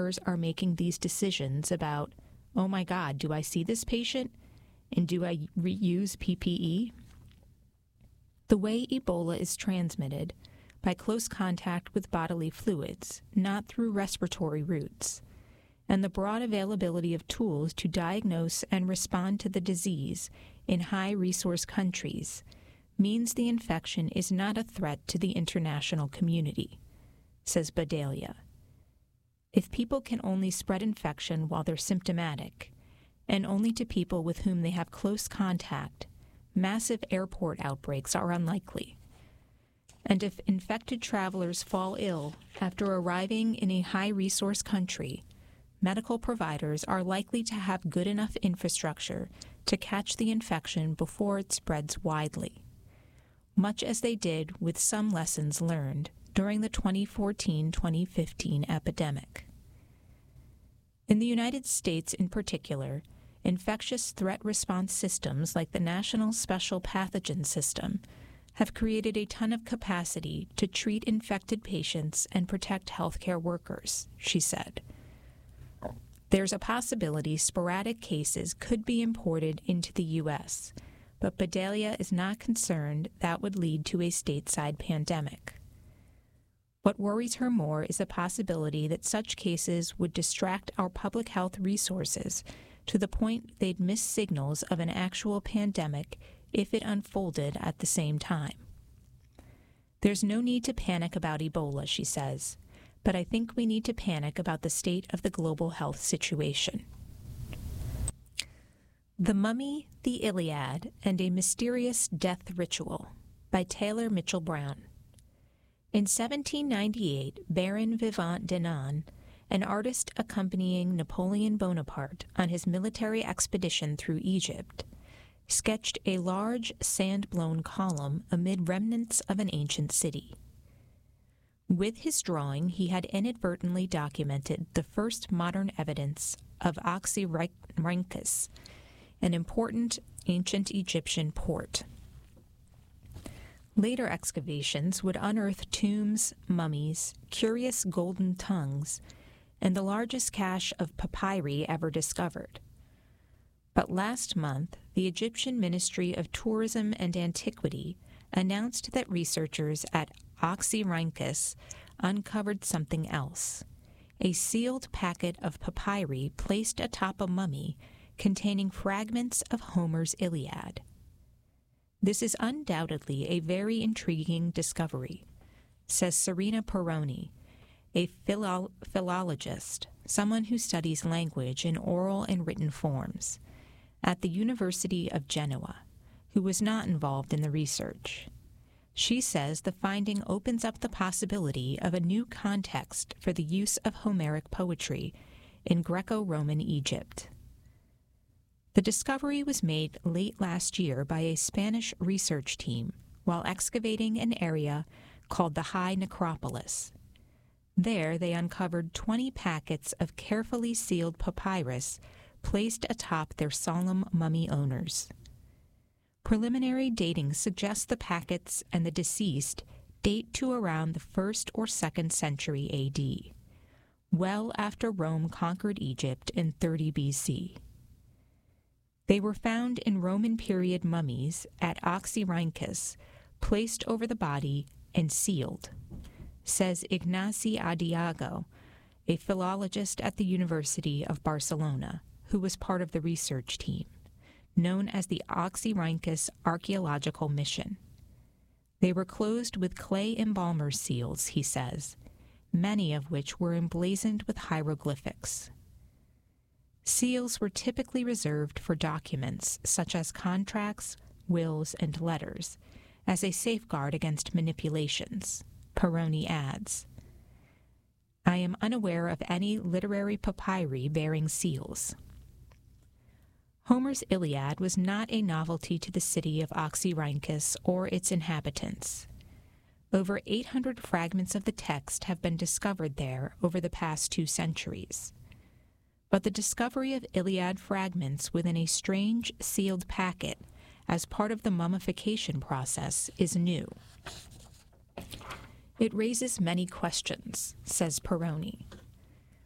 caregivers are making these decisions about, oh my God, do I see this patient? And do I reuse PPE? The way Ebola is transmitted, by close contact with bodily fluids, not through respiratory routes, and the broad availability of tools to diagnose and respond to the disease in high-resource countries means the infection is not a threat to the international community, says Badalia. If people can only spread infection while they're symptomatic, and only to people with whom they have close contact, massive airport outbreaks are unlikely. And if infected travelers fall ill after arriving in a high-resource country, medical providers are likely to have good enough infrastructure to catch the infection before it spreads widely, much as they did with some lessons learned during the 2014-2015 epidemic. In the United States in particular, infectious threat response systems like the National Special Pathogen System have created a ton of capacity to treat infected patients and protect healthcare workers, she said. There's a possibility sporadic cases could be imported into the U.S., but Badalia is not concerned that would lead to a stateside pandemic. What worries her more is the possibility that such cases would distract our public health resources to the point they'd miss signals of an actual pandemic if it unfolded at the same time. There's no need to panic about Ebola, she says, but I think we need to panic about the state of the global health situation. The Mummy, the Iliad, and a Mysterious Death Ritual by Taylor Mitchell Brown. In 1798, Baron Vivant Denon, an artist accompanying Napoleon Bonaparte on his military expedition through Egypt, sketched a large sand-blown column amid remnants of an ancient city. With his drawing, he had inadvertently documented the first modern evidence of Oxyrhynchus, an important ancient Egyptian port. Later excavations would unearth tombs, mummies, curious golden tongues, and the largest cache of papyri ever discovered. But last month, the Egyptian Ministry of Tourism and Antiquity announced that researchers at Oxyrhynchus uncovered something else, a sealed packet of papyri placed atop a mummy containing fragments of Homer's Iliad. This is undoubtedly a very intriguing discovery, says Serena Peroni, a philologist, someone who studies language in oral and written forms, at the University of Genoa, who was not involved in the research. She says the finding opens up the possibility of a new context for the use of Homeric poetry in Greco-Roman Egypt. The discovery was made late last year by a Spanish research team while excavating an area called the High Necropolis. There, they uncovered 20 packets of carefully sealed papyrus placed atop their solemn mummy owners. Preliminary dating suggests the packets and the deceased date to around the 1st or 2nd century A.D., well after Rome conquered Egypt in 30 B.C. They were found in Roman period mummies at Oxyrhynchus, placed over the body and sealed, says Ignasi Adiago, a philologist at the University of Barcelona, who was part of the research team, known as the Oxyrhynchus Archaeological Mission. They were closed with clay embalmer seals, he says, many of which were emblazoned with hieroglyphics. Seals were typically reserved for documents such as contracts, wills, and letters, as a safeguard against manipulations, Peroni adds. I am unaware of any literary papyri bearing seals. Homer's Iliad was not a novelty to the city of Oxyrhynchus or its inhabitants. Over 800 fragments of the text have been discovered there over the past 2 centuries. But the discovery of Iliad fragments within a strange sealed packet as part of the mummification process is new. It raises many questions, says Peroni.